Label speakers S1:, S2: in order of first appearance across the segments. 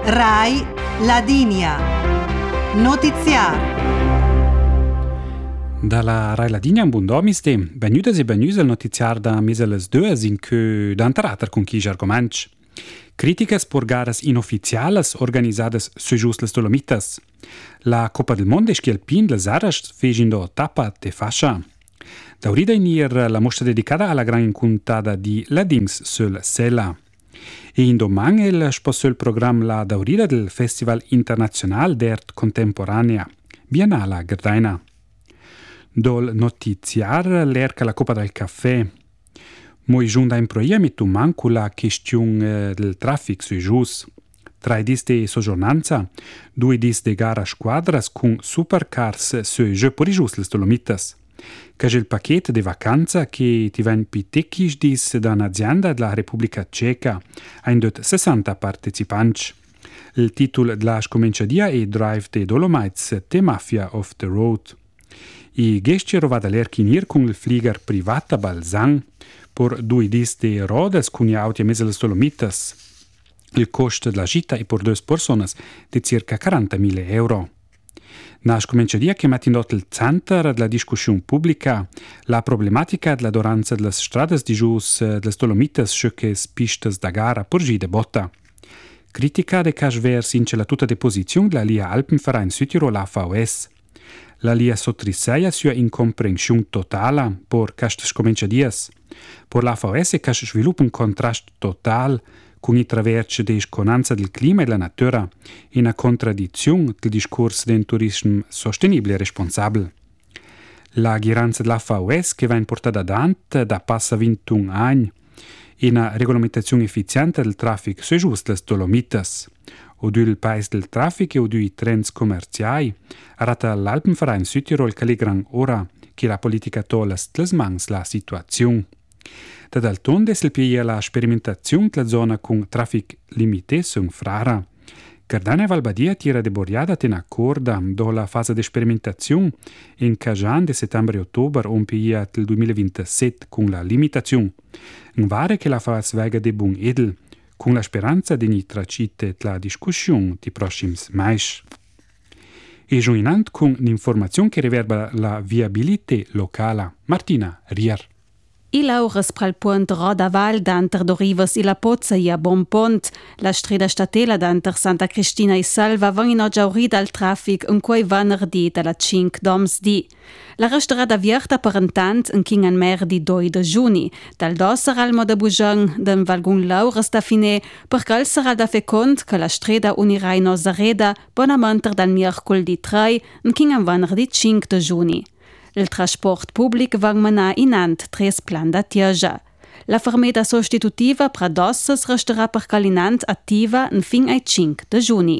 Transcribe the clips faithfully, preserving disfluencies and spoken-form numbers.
S1: Rai Ladinia. Notiziar.
S2: Dalla Rai Ladinia un buon domiste, benjudas e benjus al notiziar da meseles duas in che d'antarater con chi argoments. Criticas por garas inofficialas organizadas su just les Dolomitas. La Coppa del Mondo schi alpin les aras fegindo tappa te fascia. Daurida inir la mostra dedicata alla gran incontada di Ladings sul Sella. E in domani il sposo il programma la Daurida del Festival International d'Art Contemporanea, Biennale Gardaina. Dol notiziar l'erca la Coppa del Caffè. Moi giunta in proia mit un manco la questione del traffic sui gius. Tre dis de soggiornanza, due dis de gara squadras con supercars sui jeux per i gius les Dolomitas. Che il pacchetto di vacanza che ti ven pitecchis dis da un'azienda della Repubblica Ceca ha indotto sessanta partecipanti. Il titolo della scominciadia è Drive the Dolomites, The Mafia of the Road. I gesti rovada l'erchinir con il flieger privata Balzan per due dis de rodas con gli auti a mese les Dolomitas. Il costo della gita è per due persone di circa quarantamila euro. Na scominciadia che mette in il centro della discussione pubblica la problematica della doranza delle strade di gius delle Dolomitas che pistas da gara per gide botta. Critica de cash vers in la tutta deposizione della Lia Alpenverein Südtirol A V S. La Lia sottriseia sua incomprensione totale per queste scominciadias. Per l'A V S cash sviluppa un contrasto total con i traverci di sconanza del clima e della natura, in una contraddizione del discorso del turismo sostenibile e responsabile. La ghiranza dell'A V S che va portata avanti da passa ventuno anni in una regolamentazione efficiente del traffico sui giusti le Dolomitas. O il paese del traffico o dei trends commerciali, arata l'Alpenverein Südtirol che gran ora che la politica tola stlesmans la situazione. Da d'altonde si pia la sperimentazione della zona con traffic limité su Frara. Cardania Valbadia tira de Boriada ten accorda do la fase di sperimentazione in Cajan de settembre e ottobre un pia del duemilaventisette con la limitazione. Un vare che la fase vega de bun edel, con la speranza di nitracite la discussione di prossimi mais. E giuinant con l'informazione che riverba la viabilità locale. Martina Rier.
S3: I laures pral punt Roda Val d'anter d'Orivas i la Pozza i a Bonpont, la strada statela d'anter Santa Cristina i Salva van in oggiaurida al traffic in quei venerdì dalla cinque doms di. La restrada vierta per intant in king an merdi due de giugni, dal dosser al moda bujan den valgun laures da fine, per cal sarà da fe cont che la strada unirà in Osareda bonamenter dal mercoledì tre in king an venerdì cinque de giugni. Il trasport pubblic va manà inant tres plan da tierja. La fermeta sostitutiva pra dosses resterà per calinant attiva in fin ai cinque de giugni.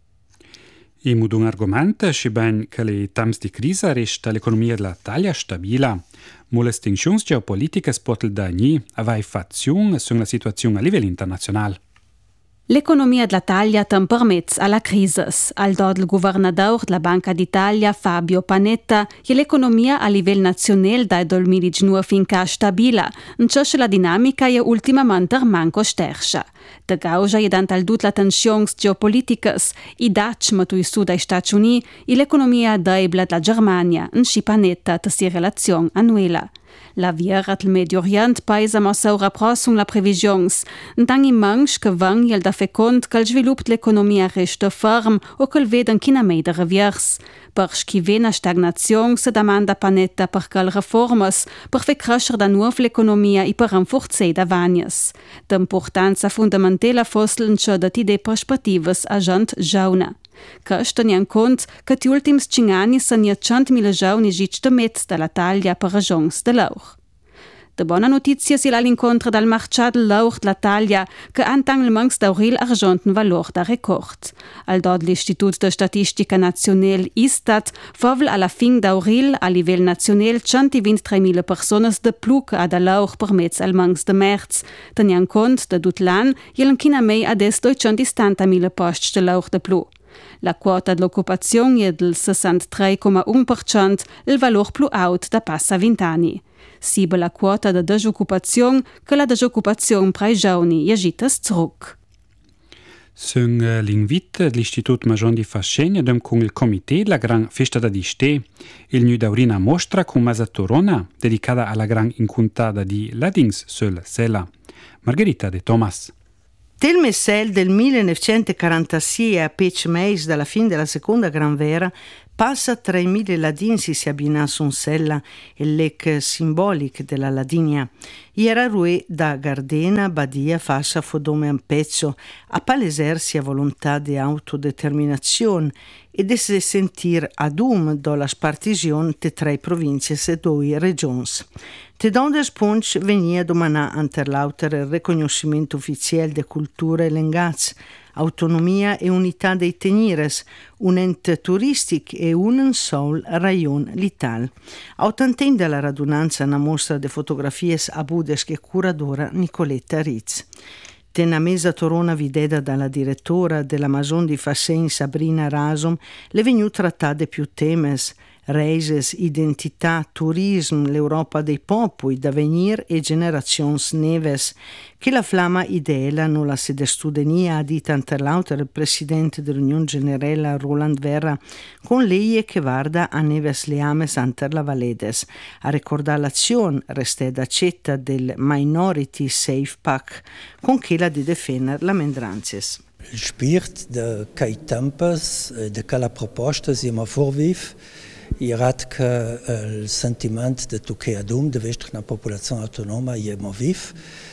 S2: E mod un argomento che ben che le temps di crisi resta l'economia dell'Italia stabile. Ma le tensioni geopolitiche potel dagni avai fazione sulla situazione a livello internazionale.
S3: L'economia dell'Italia tem permezz alla crisi. Al dod il governador della Banca d'Italia Fabio Panetta che l'economia a livello nazionale dal duemiladiciannove finca stabile, in ciò che la dinamica è ultimamente manco stersa. De gauja è dant al dut la tensioni geopolitiche, i daci matui sud ai Stati Uniti e l'economia debole della Germania, in sci Panetta te si relazione annuela. La viera del Medio Orient paesa mossa ora prossum la previsions. Dangi manch che vang il da fe cont che il svilup dell'economia resta ferm o che il veden china mei de reviers. Per schi vena stagnazione se domanda Panetta per cal reformas, per fe crescer da nuov l'economia e per renforcer da vanias. D'importanza fundamentale fosselncia da tide perspectives a gent jauna. Che teniamo conto che gli ultimi cinque anni sono centomila giovani gitti mezzo dall'Italia per ragioni dell'aur. De buona notizia si l'incontro dal mercato dell'aur dell'Italia che antang il manx d'auril argent un valore da record. Al dod l'Istituto de Statistica Nazionale Istat fovel alla fin d'auril a livello nazionale centoventitremila persone de più che ad all'aur per mezzo al manx de merz. Teniamo conto de tut l'anno jelen china mei ades duecentosettantamila posti dell'aur de più. La quota dell'occupazione è del sessantatré virgola uno per cento, il valore più alto da passa vent'anni. Sibe la quota de disoccupazione che la disoccupazione pra i giovani è gitta zurück.
S2: Sung l'invit dell'Istituto Majon di Fascegna dem con il comité la gran festa da diste, il nu daurina mostra con Masa Torona, dedicata alla gran incontada di Ladins sul Sela. Margherita de Thomas.
S4: Tel messel del millenovecentoquarantasei a pec meis dalla fine della seconda gran vera passa tra i mille ladinsi si abbina son sella e l'ec simbolic della ladinia. Iera rue da Gardena, Badia, Fascia, Fodome, Ampezzo, a palesersi a volontà di autodeterminazione e de se sentir adum do la spartizione te tre province e due regions. Te donde spunch venia domanà anter l'auter il riconoscimento ufficiale de cultura e lengaz, autonomia e unità dei tenires, un ente turistic e un sol rayon lital. Autanten della radunanza una mostra de fotografie a Budes che curadora Nicoletta Ritz. Tena mesa Torona videda dalla direttora della Maison di Fascegna Sabrina Rasom le vegnu trattate più temes, reises, identità, turism, l'Europa dei popoli, d'avenir e generazions neves, che la flama idela non la sede studenia adita ante l'autor il presidente dell'Unione Generale Roland Verra, con lei che varda a neves leames ante la Valedes, a ricordare l'azione resteda accetta del Minority Safe Pack, con che la di defender la mendranzes.
S5: Il spirit de Kai Tempes, de quella proposta si ma vorviv, Irat che il sentimento de tuche adum de vestre na popolazione autonoma je mo viv,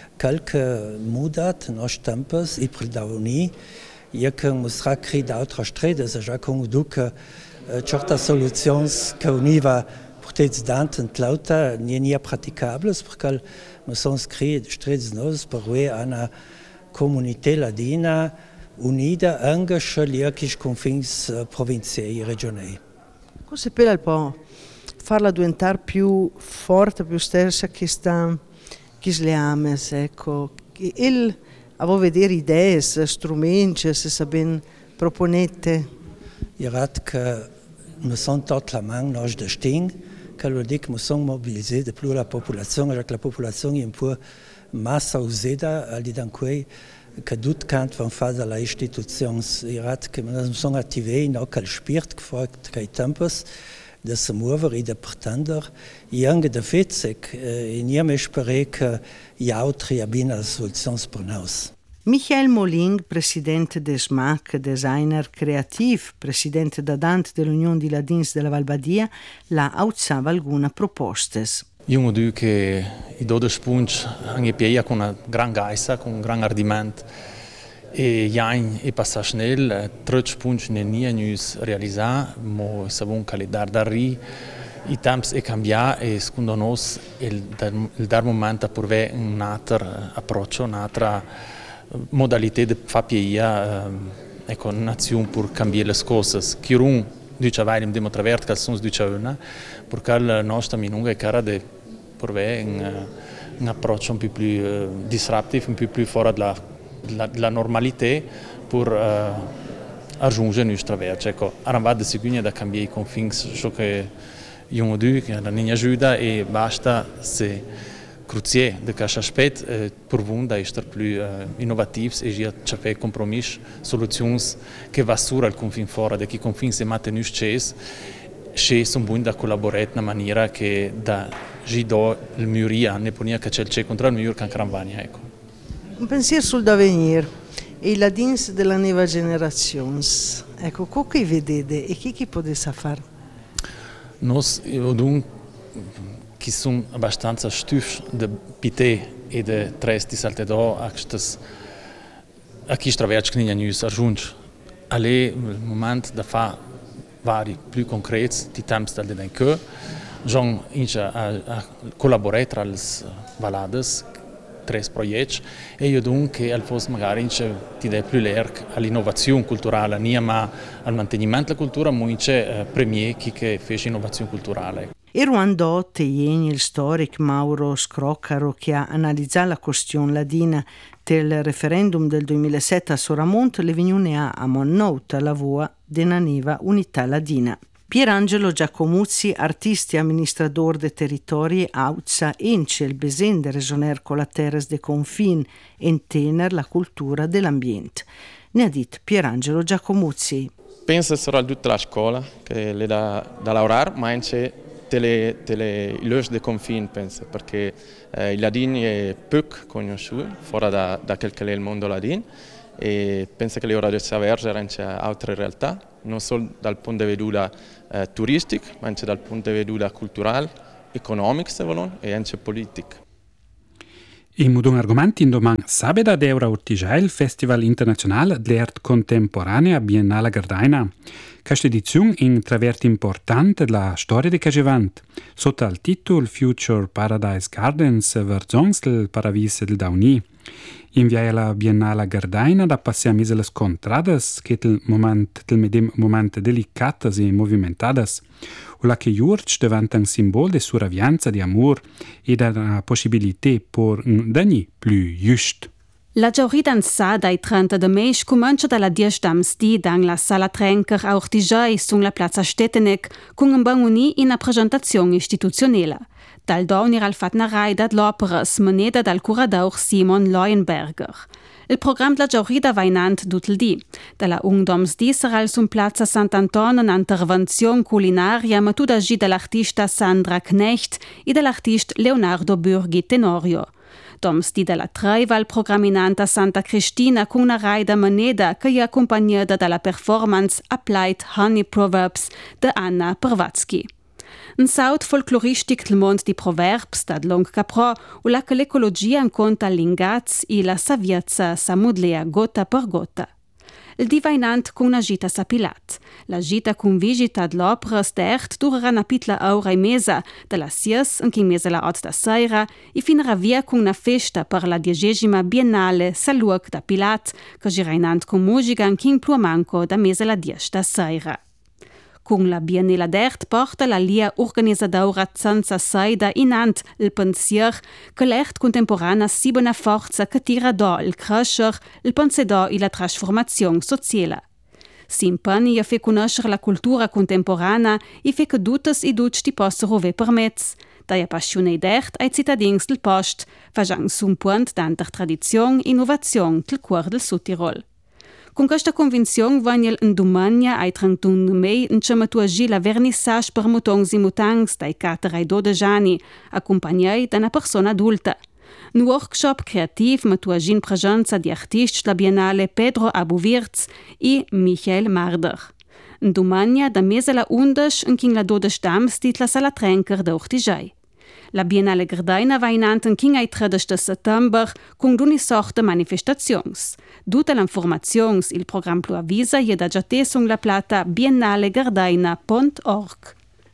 S5: calque mudat nos tempes i predauni, je che musra cri d'altra strede, se ja con duca certa soluzions che univa portez dant en lauta nie nie praticables, perché me son scri stredes nos per we ana comunità ladina unida anche scegliere confins provinciali e regionali.
S4: Cosa per un po' farla diventare più forte, più stessa che sta che le ames, ecco. Il avevo vedere idee, strumenti, se sa ben proponete.
S5: Io rat che mi sono tot la man nos de sting, che lo dic mi sono mobilisé de più la popolazione, perché la popolazione è un po' massa usata al di danquei che tut cant van fase la istituzions irat che mi sono attivé no cal spirt gefragt kai tempos de se mover i de pretender i ange de fetzek in ihrem spere che i altri abina soluzions per nos.
S4: Michael Moling, presidente de S M A C, designer creativ, presidente da Dante dell'Unione di Ladins della Valbadia, la auzzava alcune propostes.
S6: Io dico che i dodici spunci hanno piedi con una gran gaisa, con un gran ardimento e Jain e passa schnell, tre spunci non hanno realizzato, ma sappiamo che le dar dari i tempi è cambiato e secondo noi il, il dar momento per avere un altro approccio, un'altra modalità di fare piedi, ecco, un'azione per cambiare le cose. Chiarun dice vai in demo travert che sono dice una, perché il nostro minunga è cara di per avere un, un approccio un po' più uh, disruptivo, un po' più fuori dalla, dalla, dalla normalità per uh, raggiungere il nostro traverso. Ecco, arrambate sicuramente da cambiare i confini, ciò che io dico, che non è aiuta e basta se crucier de questo aspetto eh, per da essere più uh, innovativi e già c'è compromesso, soluzioni che va su al confine fuori, da che confini si mantengono scesi, che sono buoni da collaborare in una maniera che da Gido il muria, ne ponia che c'è il c'è contro il mur che Caravagna, ecco.
S4: Un pensiero sul d'avenir e i ladins della nuova generazione. Ecco, come vedete e chi chi potesse fare?
S6: Noi, io dunque, che sono abbastanza stufi di pite e di tresti saltedò a chi traversa che non ci raggiunge. Alle il momento da fare vari più concreti di tempi dal denke, John inizia a, a collaborare tra le valades, tre progetti, e io dunque al posto magari inizia ti dà più l'erc all'innovazione culturale, non ma al mantenimento della cultura, ma inizia premier chi che fece innovazione culturale.
S4: E Ruandò Teieni, il storico Mauro Scroccaro, che ha analizzato la questione ladina del referendum del duemilasette a Soramont, le vegnune a monnouta la voce della nuova unità ladina. Pierangelo Giacomuzzi, artista e amministratore dei territori, auzza ence il besen de resoner con la terres de confin, en tener la cultura dell'ambiente. ne ha detto Pierangelo Giacomuzzi.
S6: Penso sarà tutta la scuola che le dà da lavorare, ma anche tele, tele, i luoghi di confine, penso, perché eh, il ladino è poco conosciuto fuori da, da quel che è il mondo ladino e penso che le ora di avvergere anche altre realtà, non solo dal punto di vista eh, turistico, ma anche dal punto di vista culturale, economico, se vogliono, e anche politico.
S2: In un argomento in domani sabeda d'Eura Urtigiai il Festival Internazionale dell'Art Contemporanea Biennale Gardaina. Questa edizione è un traverso importante della storia di Cagevant. Sotto il titolo Future Paradise Gardens verzons del Paradise del Dauni. In via la Biennale Gardaina da passiamo le contradas che il moment del medem moment delicatas e movimentadas. O la che Jurc diventa un simbolo di suravianza di amor e della possibilità per un dagni più giusto.
S3: La giornata danzata il trenta de meix comincia dalla dieci damsti dans la sala Trenker a Ortigiai su la piazza Stettenek con un banuni in una presentazione istituzionale. Dal donir al fatna raida d'operas moneta dal curador Simon Leuenberger. Il programma della giornata va in ant tutto il dì. Dalla ungdomsdì sarà su piazza Sant'Antonio un'intervenzione culinaria ma tutta dall'artista Sandra Knecht e dall'artista Leonardo Burghi Tenorio. Domsdì dalla tre va il programma in ant a Santa Cristina con una raida moneta che è accompagnata dalla performance Applied Honey Proverbs di Anna Pervatsky. Un saut folcloristic del mondo di proverbs da long capro o la che l'ecologia inconta l'ingaz e la saviezza s'amudlea gota per gota. Il divainant con una gita sapilat. La gita con visita dell'opera stert durerà una pitla ora e mesa, dalla sies in che mesa la otto da sera, e finirà via con una festa per la diegesima biennale Saluc da Pilat, che gira in ant con musica in che pluamanco da mesa la dies da sera. Con la Biennale d'Art porta la lia organizzadora senza saida in ant il pensier che l'art contemporanea si una forza che tira do il crescer, il pensedò e la trasformazione sociale. Si impegna a far conoscere la cultura contemporanea e fa che tutti e tutti ti possano avere permezz. Dai appassionati d'art ai cittadini del post, facendo un punto d'anter tradizione e innovazione del cuore del Sudtirol. Con questa convinzione venne in domani ai trentuno mei in cui matuagi la vernissage per mutongs e mutangs dai quattro ai dodici anni, accompagnati da una persona adulta. Un workshop creativo matuagi in presenza di artisti della Biennale Pedro Abuvirz e Michael Marder. In domani da mese la undici in cui la dodici damsti la sala Trenker da Ortigiai. La Biennale Gardaina va in ant in cui ai tredici settembre con una sorta manifestazioni. Tutte le informazioni il programma più avvisa è da già su la plata biennale gardaina punto org.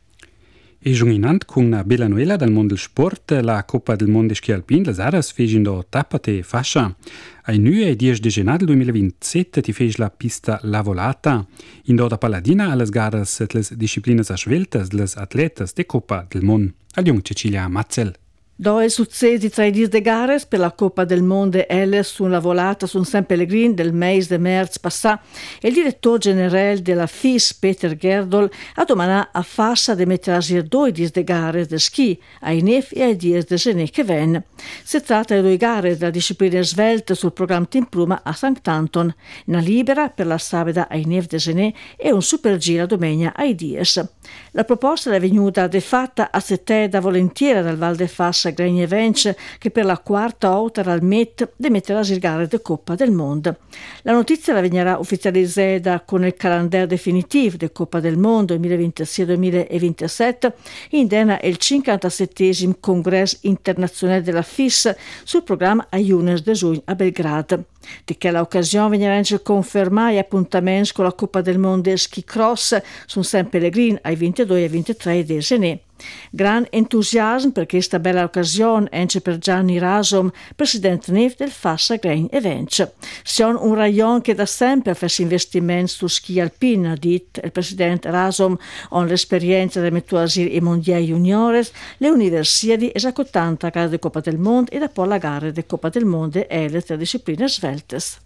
S2: E giunginant con una bella novella del mondo del sport, la Coppa del Mondo Schi Alpin, le Aras fecendo tappate fascia. Ai nu e dieci di gennaio duemilaventisette ti fece la pista La Volata. In Doda Paladina alle garas le discipline sveltas delle atletas de Coppa del Mondo. Al Cecilia Mazzel.
S7: Due successi tra i dies de gares per la Coppa del Mondo L sulla volata su San Pellegrin del mese de merz passà e il direttore generale della F I S Peter Gerdol ha domandato a Fassa di mettersi due dies de gares de schi ai nef e ai dies de gené che ven. Si tratta di due gare della disciplina svelta sul programma Team Pluma a Sant'Anton, una libera per la sabeda ai nef de gené e un super gira domenica ai dies. La proposta è venuta de fatta a sette da volentiera dal Val de Fassa Gregne Vence che per la quarta volta al M E T de mettere a gare de Coppa del Mondo. La notizia la venirà ufficializzata con il calendario definitivo de Coppa del Mondo duemilaventisei duemilaventisette in dena il cinquantasettesimo congresso internazionale della F I S sul programma a Junes de Giugno a Belgrado. Di quella occasione venirà anche confermati appuntamenti con la Coppa del Mondo e Ski Cross su San Pellegrin ai ventidue e ventitré di gennaio. Gran entusiasmo per questa bella occasione anche per Gianni Rasom, presidente N E F del Fassa Grain Events. Siamo un rayon che da sempre fa investimenti su ski alpino, ha detto il presidente Rasom, con l'esperienza del Metuasir e Mondiali Juniores, le universiadi esacutanti a gara di Coppa del Mondo e dopo la gara di Coppa del Mondo e le tre discipline sveltes.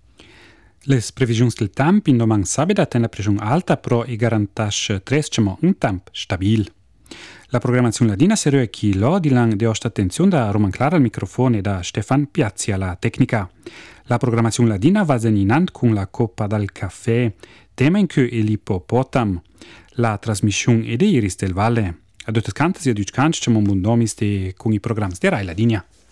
S2: Le previsioni del tempo in domani sabato hanno la pressione alta, però garantisce trecimo un tempo stabile. La programmazione ladina serio è chi lo di lang de osta attenzione da Roman Clara al microfono e da Stefan Piazzi alla tecnica. La programmazione ladina va zeninant con la Coppa dal Caffè, tema in cui l'ippopotam, la trasmissione e de Iris del Valle. A dotes cantas e a duc canc c'è mon bundomiste con i programmi di Rai Ladinia.